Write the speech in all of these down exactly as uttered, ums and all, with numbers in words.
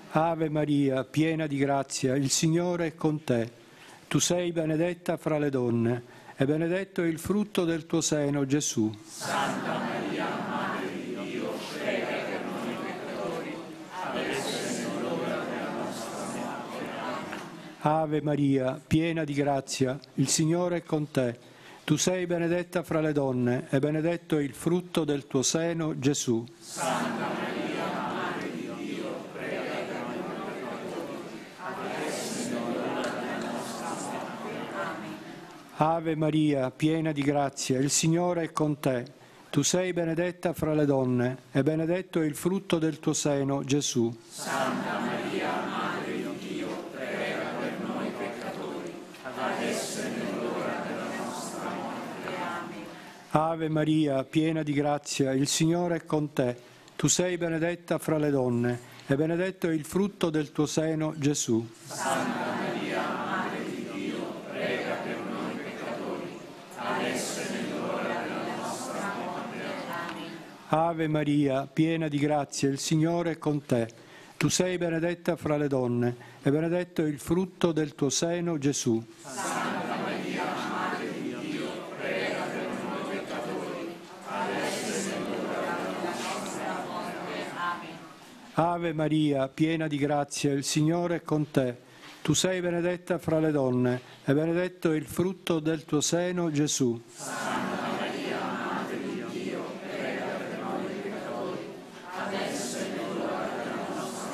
Ave Maria, piena di grazia, il Signore è con te. Tu sei benedetta fra le donne, e benedetto è il frutto del tuo seno, Gesù. Santa Maria, Madre di Dio, prega per noi peccatori, adesso e nell'ora della nostra morte. Amen. Ave Maria, piena di grazia, il Signore è con te. Tu sei benedetta fra le donne, e benedetto è il frutto del tuo seno, Gesù. Santa Maria, Madre di Dio, prega per noi peccatori, adesso e nell'ora della nostra morte. Amen. Ave Maria, piena di grazia, il Signore è con te. Tu sei benedetta fra le donne, e benedetto è il frutto del tuo seno, Gesù. Santa Maria, Madre di Dio, prega per noi peccatori, adesso e nell'ora della nostra morte. Amen. Ave Maria, piena di grazia, il Signore è con te. Tu sei benedetta fra le donne, e benedetto è il frutto del tuo seno, Gesù. Santa Maria, Madre di Dio, prega per noi peccatori, adesso e nell'ora della nostra morte. Amen. Ave Maria, piena di grazia, il Signore è con te. Tu sei benedetta fra le donne, e benedetto è il frutto del tuo seno, Gesù. Santa Maria, Madre di Dio, prega per noi peccatori, adesso e nell'ora della nostra morte. Amen. Ave Maria, piena di grazia, il Signore è con te. Tu sei benedetta fra le donne, e benedetto è il frutto del tuo seno, Gesù. Santa Maria, Madre di Dio, prega per noi peccatori, adesso e nell'ora della nostra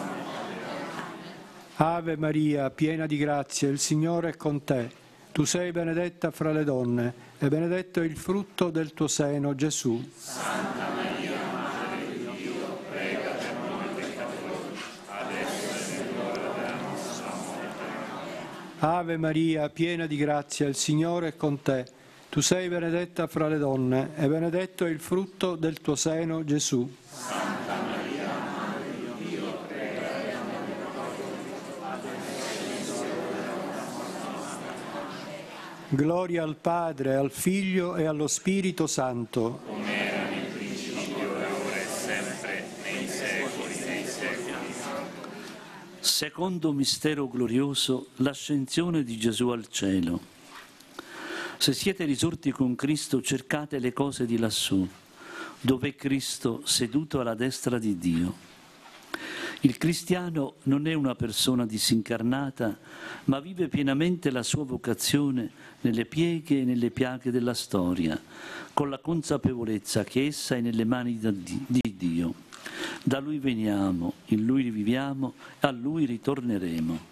morte. Ave Maria, piena di grazia, il Signore è con te. Tu sei benedetta fra le donne, e benedetto è il frutto del tuo seno, Gesù. Santa Maria, Madre di Dio, prega per noi peccatori, adesso e nell'ora della nostra morte. Ave Maria, piena di grazia, il Signore è con te. Tu sei benedetta fra le donne, e benedetto è il frutto del tuo seno, Gesù. Santa Maria, Madre di Dio, prega per noi peccatori, adesso e nell'ora della nostra morte. Gloria al Padre, al Figlio e allo Spirito Santo. Come era nel principio, e ora e sempre, nei secoli dei secoli. Secondo mistero glorioso, l'ascensione di Gesù al cielo. Se siete risorti con Cristo, cercate le cose di lassù, dove è Cristo seduto alla destra di Dio. Il cristiano non è una persona disincarnata, ma vive pienamente la sua vocazione nelle pieghe e nelle piaghe della storia, con la consapevolezza che essa è nelle mani di Dio. Da Lui veniamo, in Lui viviamo e a Lui ritorneremo.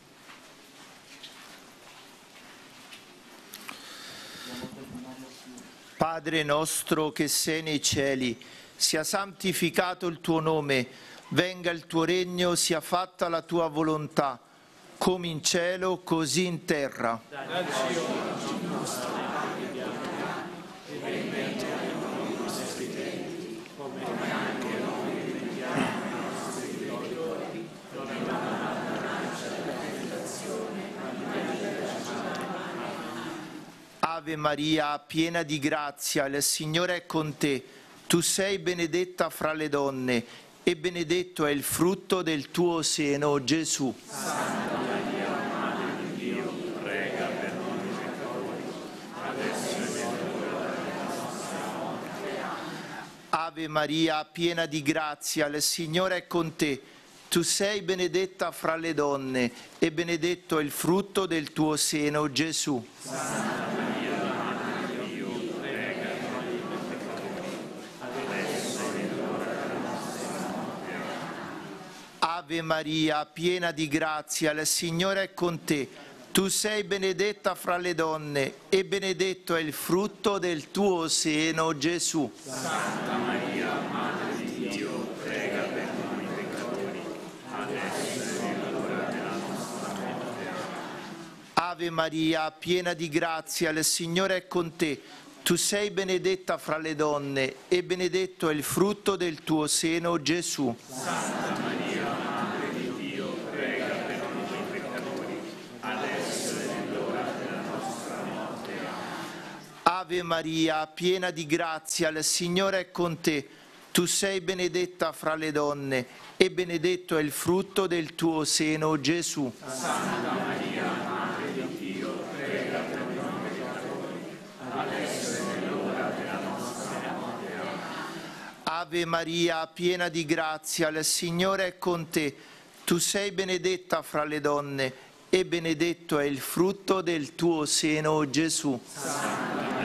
Padre nostro che sei nei cieli, sia santificato il tuo nome, venga il tuo regno, sia fatta la tua volontà, come in cielo, così in terra. Ave Maria, piena di grazia, il Signore è con te. Tu sei benedetta fra le donne, e benedetto è il frutto del tuo seno, Gesù. Santa Maria, Madre di Dio, prega per noi peccatori, adesso e nell'ora della nostra morte. Ave Maria, piena di grazia, il Signore è con te. Tu sei benedetta fra le donne, e benedetto è il frutto del tuo seno, Gesù. Santa Maria, Madre di Dio, prega per noi peccatori, adesso e nell'ora della nostra morte. Ave Maria, piena di grazia, il Signore è con te. Tu sei benedetta fra le donne, e benedetto è il frutto del tuo seno, Gesù. Santa Maria, Madre di Dio, prega per noi peccatori, adesso e nell'ora della nostra morte. Ave Maria, piena di grazia, il Signore è con te. Tu sei benedetta fra le donne, e benedetto è il frutto del tuo seno, Gesù. Santa Maria, Madre di Dio, prega per noi peccatori, adesso e nell'ora della nostra morte. Ave Maria, piena di grazia, il Signore è con te. Tu sei benedetta fra le donne e benedetto è il frutto del tuo seno, Gesù. Santa Maria, Madre di Dio, prega per noi peccatori, adesso è l'ora della nostra morte. Ave Maria, piena di grazia, il Signore è con te. Tu sei benedetta fra le donne e benedetto è il frutto del tuo seno, Gesù. Santa